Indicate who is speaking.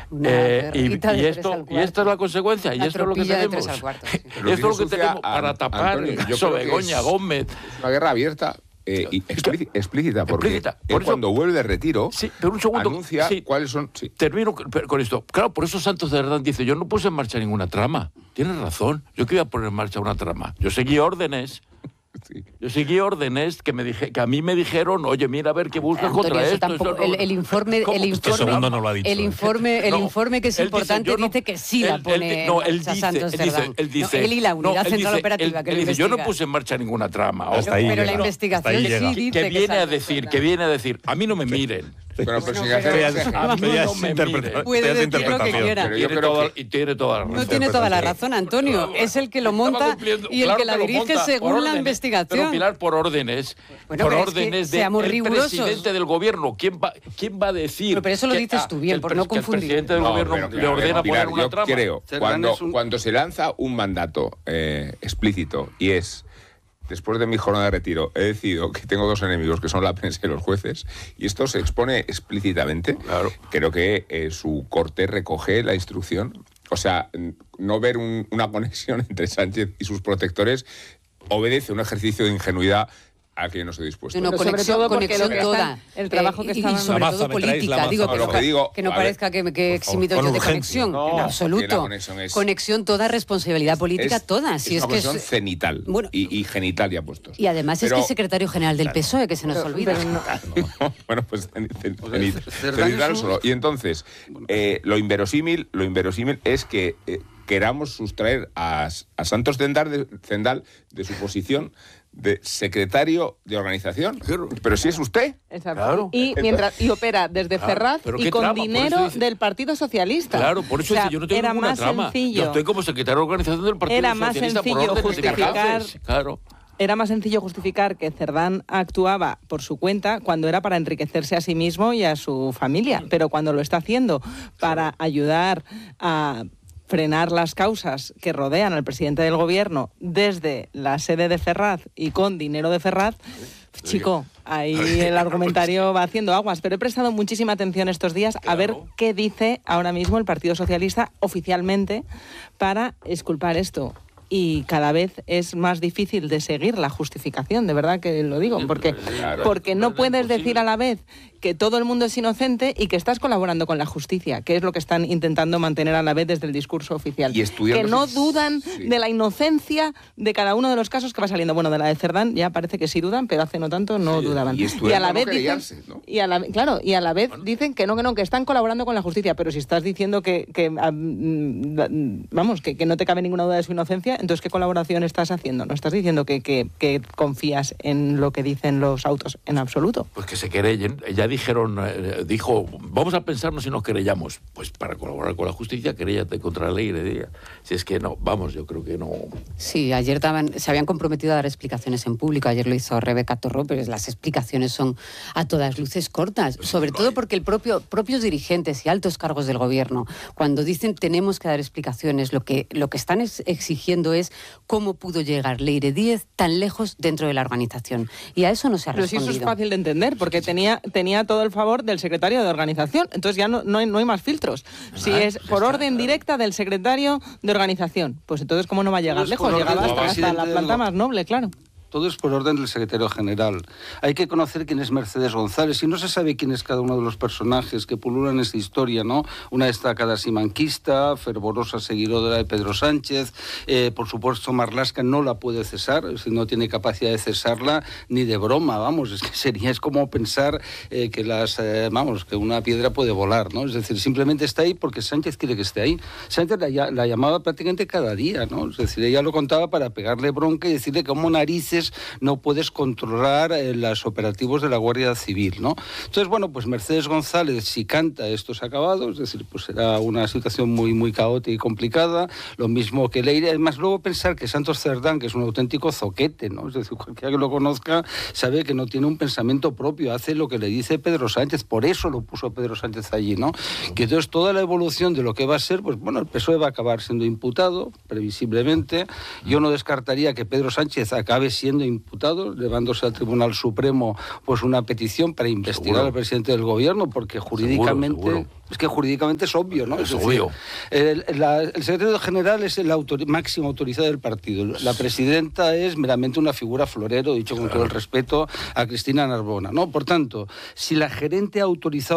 Speaker 1: Y esto es la consecuencia, y esto es lo que tenemos. Esto es lo que tenemos para tapar el caso Begoña Gómez.
Speaker 2: Una guerra abierta. Explícita, porque él cuando vuelve de retiro,
Speaker 1: pero un segundo,
Speaker 2: anuncia cuáles son... Sí.
Speaker 1: Termino con esto. Claro, por eso Santos Cerdán dice, yo no puse en marcha ninguna trama. Tienes razón, yo que iba a poner en marcha una trama. Yo seguí órdenes. Sí. Yo seguí órdenes que a mí me dijeron, oye, mira a ver qué buscas contra esto.
Speaker 3: Tampoco, el informe que es importante dice que sí la pone Santos Cerdán.
Speaker 1: Él dice,
Speaker 3: él y la unidad central operativa que
Speaker 1: él dice, yo no puse en marcha ninguna trama.
Speaker 3: Pero la investigación sí dice
Speaker 1: que viene a decir, a mí no me miren.
Speaker 2: Pero
Speaker 1: puede
Speaker 3: decir lo que quiera.
Speaker 1: Y tiene toda la razón.
Speaker 3: No tiene toda la razón, Antonio. Es el que lo monta y el que la dirige según la investigación.
Speaker 1: Pero Pilar, por órdenes. Por órdenes del presidente del gobierno. ¿Quién va a decir?
Speaker 3: Pero eso lo dices tú bien, por no confundir.
Speaker 1: El presidente del gobierno le ordena poner una trama.
Speaker 2: Yo creo, cuando se lanza un mandato explícito y es... Después de mi jornada de retiro, he decidido que tengo dos enemigos, que son la prensa y los jueces, y esto se expone explícitamente. Claro. Creo que su corte recoge la instrucción. O sea, no ver una conexión entre Sánchez y sus protectores obedece a un ejercicio de ingenuidad al que yo no estoy dispuesto.
Speaker 3: No, conexión toda. El trabajo que está... Y sobre todo política. Que no parezca que eximido yo de conexión. En absoluto. Conexión toda, responsabilidad política toda.
Speaker 2: Es una conexión cenital y genital ya puestos.
Speaker 3: Y además es que es secretario general del PSOE, que se nos olvida.
Speaker 2: Bueno, pues cenital solo. Y entonces, lo inverosímil es que queramos sustraer a Santos Cendal de su posición de secretario de organización. Pero si es usted.
Speaker 4: Exacto. Claro. Y opera desde Ferraz y con dinero del Partido Socialista.
Speaker 1: Claro, por eso dice, yo no tengo ninguna trama. Yo estoy como secretario de organización del Partido Socialista por orden de claro.
Speaker 4: Era más sencillo justificar que Cerdán actuaba por su cuenta cuando era para enriquecerse a sí mismo y a su familia, pero cuando lo está haciendo para ayudar a frenar las causas que rodean al presidente del gobierno desde la sede de Ferraz y con dinero de Ferraz, chico, ahí el argumentario va haciendo aguas. Pero he prestado muchísima atención estos días a ver qué dice ahora mismo el Partido Socialista oficialmente para exculpar esto. Y cada vez es más difícil de seguir la justificación, de verdad que lo digo, porque no puedes decir a la vez que todo el mundo es inocente y que estás colaborando con la justicia, que es lo que están intentando mantener a la vez desde el discurso oficial. Que no dudan de la inocencia de cada uno de los casos que va saliendo. Bueno, de la de Cerdán ya parece que sí dudan, pero hace no tanto no dudaban.
Speaker 2: Y a la vez dicen,
Speaker 4: y a la vez dicen que no, que están colaborando con la justicia, pero si estás diciendo que no te cabe ninguna duda de su inocencia, entonces ¿qué colaboración estás haciendo? No estás diciendo que confías en lo que dicen los autos en absoluto.
Speaker 1: Pues que se querellen. Ya dijo, vamos a pensarnos si nos querellamos. Pues para colaborar con la justicia, queréllate contra la ley de día. Si es que no, yo creo que no.
Speaker 3: Sí, ayer se habían comprometido a dar explicaciones en público. Ayer lo hizo Rebeca Torró, pero las explicaciones son a todas luces cortas. Sobre todo porque propios dirigentes y altos cargos del gobierno, cuando dicen tenemos que dar explicaciones, lo que están exigiendo es cómo pudo llegar Leire Díez tan lejos dentro de la organización. Y a eso no se ha respondido.
Speaker 4: Pero si eso es fácil de entender, porque tenía todo el favor del secretario de organización. Entonces ya no hay más filtros. Si es por orden directa del secretario de organización, pues entonces ¿cómo no va a llegar lejos? Llegaba hasta la planta más noble, claro.
Speaker 5: Todo es por orden del secretario general. Hay que conocer quién es Mercedes González y no se sabe quién es cada uno de los personajes que pululan en esta historia, ¿no? Una destacada simanquista, fervorosa seguidora de Pedro Sánchez, por supuesto Marlaska no la puede cesar, es decir, no tiene capacidad de cesarla ni de broma, vamos, es como pensar que una piedra puede volar, ¿no? Es decir, simplemente está ahí porque Sánchez quiere que esté ahí. Sánchez la llamaba prácticamente cada día, ¿no? Es decir, ella lo contaba para pegarle bronca y decirle cómo narices no puedes controlar los operativos de la Guardia Civil, ¿no? Entonces, bueno, pues Mercedes González, si canta, esto se ha acabado, es decir, pues será una situación muy, muy caótica y complicada, lo mismo que Leire. Además, luego pensar que Santos Cerdán, que es un auténtico zoquete, ¿no? Es decir, cualquiera que lo conozca sabe que no tiene un pensamiento propio, hace lo que le dice Pedro Sánchez, por eso lo puso Pedro Sánchez allí, ¿no? Que entonces toda la evolución de lo que va a ser, pues bueno, el PSOE va a acabar siendo imputado, previsiblemente. Yo no descartaría que Pedro Sánchez acabe siendo siendo imputados, llevándose al Tribunal Supremo pues una petición para investigar al presidente del gobierno, porque jurídicamente...
Speaker 1: Seguro.
Speaker 5: Es que jurídicamente es obvio, ¿no?
Speaker 1: Es obvio.
Speaker 5: El secretario general es el máximo autorizado del partido. La presidenta es meramente una figura florero, dicho con todo el respeto a Cristina Narbona, ¿no? Por tanto, si la gerente ha autorizado